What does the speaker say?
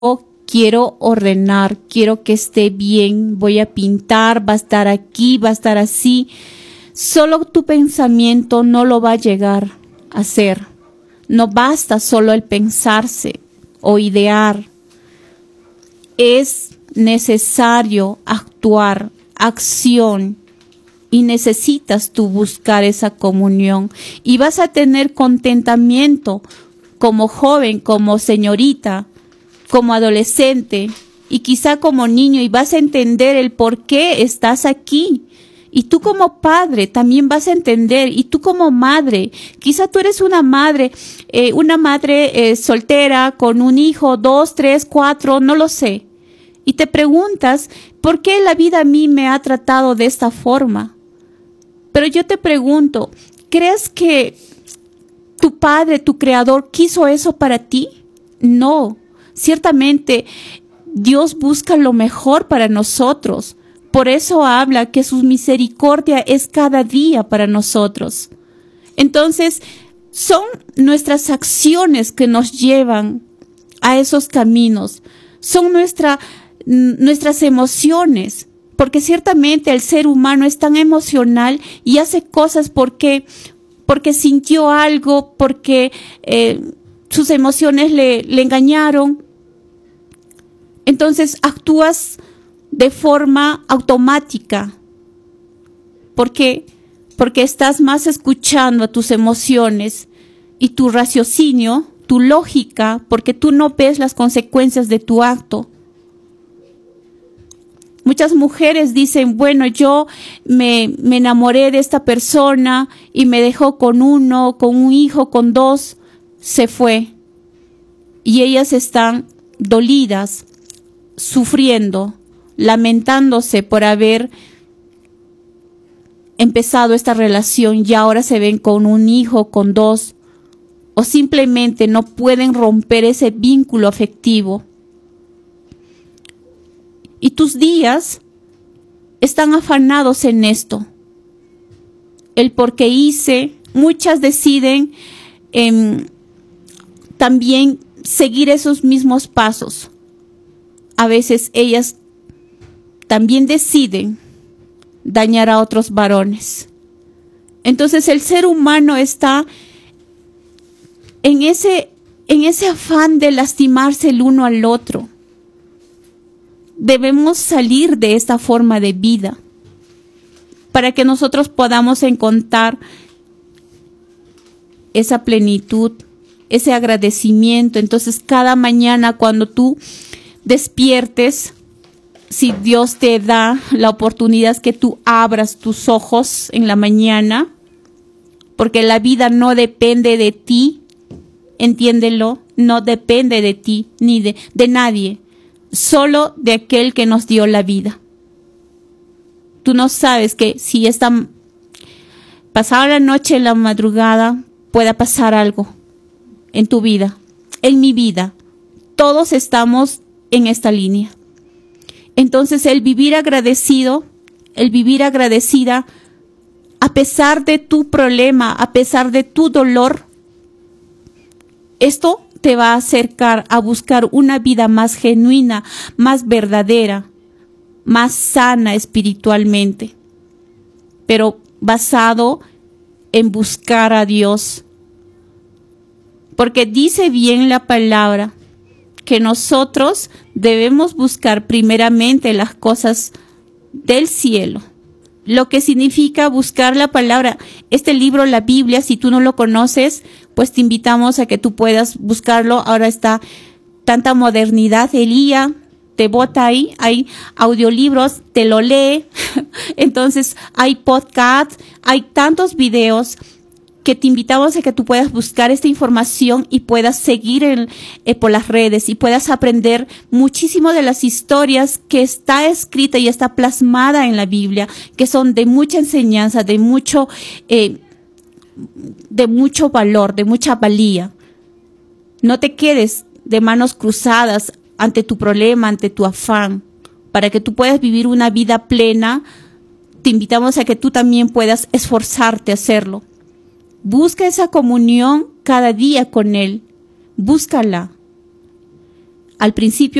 quiero ordenar, quiero que esté bien, voy a pintar, va a estar aquí, va a estar así. Solo tu pensamiento no lo va a llegar a hacer. No basta solo el pensarse o idear. Es necesario actuar, acción, y necesitas tú buscar esa comunión. Y vas a tener contentamiento como joven, como señorita, como adolescente y quizá como niño, y vas a entender el por qué estás aquí. Y tú como padre también vas a entender, y tú como madre, quizá tú eres una madre soltera con un hijo, 2, 3, 4, no lo sé. Y te preguntas, ¿por qué la vida a mí me ha tratado de esta forma? Pero yo te pregunto, ¿crees que tu padre, tu creador, quiso eso para ti? No. Ciertamente, Dios busca lo mejor para nosotros. Por eso habla que su misericordia es cada día para nosotros. Entonces, son nuestras acciones que nos llevan a esos caminos. Son nuestras emociones. Porque ciertamente el ser humano es tan emocional y hace cosas porque sintió algo, porque sus emociones le engañaron. Entonces actúas de forma automática. ¿Por qué? Porque estás más escuchando a tus emociones y tu raciocinio, tu lógica, porque tú no ves las consecuencias de tu acto. Muchas mujeres dicen, bueno, yo me enamoré de esta persona y me dejó con uno, con un hijo, con 2, se fue. Y ellas están dolidas, sufriendo, lamentándose por haber empezado esta relación y ahora se ven con un hijo, con 2, o simplemente no pueden romper ese vínculo afectivo. Y tus días están afanados en esto. El por qué hice. Muchas deciden también seguir esos mismos pasos. A veces ellas también deciden dañar a otros varones. Entonces el ser humano está en ese afán de lastimarse el uno al otro. Debemos salir de esta forma de vida para que nosotros podamos encontrar esa plenitud, ese agradecimiento. Entonces, cada mañana cuando tú despiertes, si Dios te da la oportunidad que tú abras tus ojos en la mañana, porque la vida no depende de ti, entiéndelo, no depende de ti ni de nadie. Solo de aquel que nos dio la vida. Tú no sabes que si pasada la noche, en la madrugada, pueda pasar algo en tu vida, en mi vida. Todos estamos en esta línea. Entonces, el vivir agradecido, el vivir agradecida, a pesar de tu problema, a pesar de tu dolor, esto te va a acercar a buscar una vida más genuina, más verdadera, más sana espiritualmente, pero basado en buscar a Dios. Porque dice bien la palabra que nosotros debemos buscar primeramente las cosas del cielo. Lo que significa buscar la palabra. Este libro, la Biblia, si tú no lo conoces, pues te invitamos a que tú puedas buscarlo. Ahora está tanta modernidad. Elías te bota ahí, hay audiolibros, te lo lee. Entonces hay podcast, hay tantos videos que te invitamos a que tú puedas buscar esta información y puedas seguir por las redes y puedas aprender muchísimo de las historias que está escrita y está plasmada en la Biblia, que son de mucha enseñanza, de mucho valor, de mucha valía. No te quedes de manos cruzadas ante tu problema, ante tu afán. Para que tú puedas vivir una vida plena, te invitamos a que tú también puedas esforzarte a hacerlo. Busca esa comunión cada día con Él. Búscala. al principio